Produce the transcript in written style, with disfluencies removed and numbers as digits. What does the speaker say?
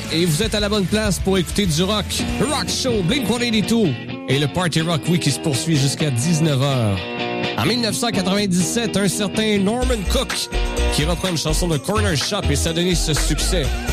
et vous êtes à la bonne place pour écouter du rock. Rock Show, Blink-182 et le Party Rock Week qui se poursuit jusqu'à 19h. En 1997, un certain Norman Cook qui reprend une chanson de Corner Shop et ça a donné ce succès.